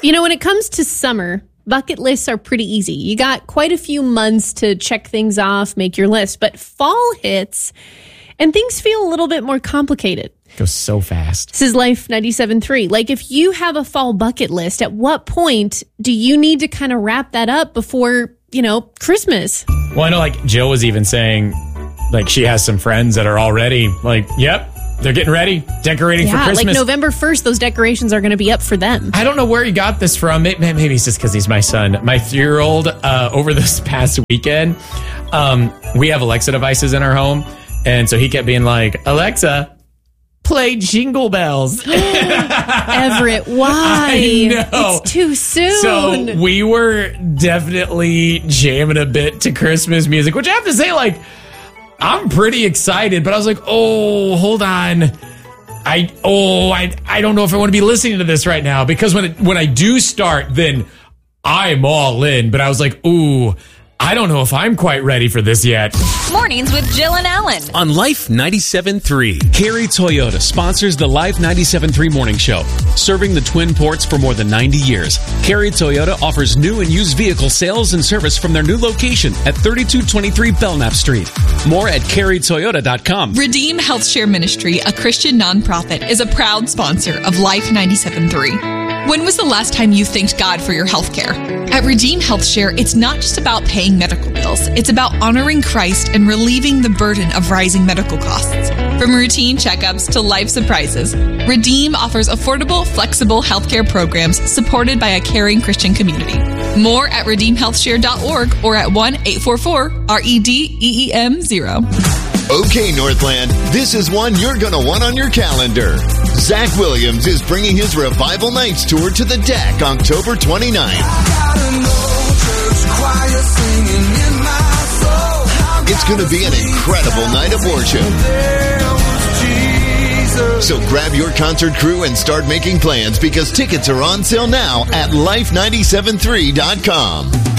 When it comes to summer, bucket lists are pretty easy. You got quite a few months to check things off, make your list. But fall hits, and things feel a little bit more complicated. It goes so fast. This is Life 97.3. Like, if you have a fall bucket list, at what point do you need to kind of wrap that up before, Christmas? Well, I know, like, Jill was even saying, like, she has some friends that are already, like, yep, they're getting ready, decorating for Christmas. Like November 1st, those decorations are going to be up for them. I don't know where he got this from. Maybe it's just because he's my son. My 3-year-old, over this past weekend, we have Alexa devices in our home. And so he kept being like, Alexa, play Jingle Bells. Everett, why? I know. It's too soon. So we were definitely jamming a bit to Christmas music, which I have to say, like, I'm pretty excited, but I was like, oh, hold on. I don't know if I want to be listening to this right now, because when I do start, then I'm all in. But I was like, ooh, I don't know if I'm quite ready for this yet. Mornings with Jill and Alan. On Life 97.3, Carey Toyota sponsors the Life 97.3 morning show. Serving the Twin Ports for more than 90 years, Carey Toyota offers new and used vehicle sales and service from their new location at 3223 Belknap Street. More at careytoyota.com. Redeem HealthShare Ministry, a Christian nonprofit, is a proud sponsor of Life 97.3. When was the last time you thanked God for your health care? At Redeem HealthShare, it's not just about paying medical bills. It's about honoring Christ and relieving the burden of rising medical costs. From routine checkups to life surprises, Redeem offers affordable, flexible healthcare programs supported by a caring Christian community. More at redeemhealthshare.org or at 1-844-REDEEM0. Okay, Northland, this is one you're going to want on your calendar. Zach Williams is bringing his Revival Nights tour to the deck October 29th. It's going to be an incredible night of worship. So grab your concert crew and start making plans, because tickets are on sale now at life973.com.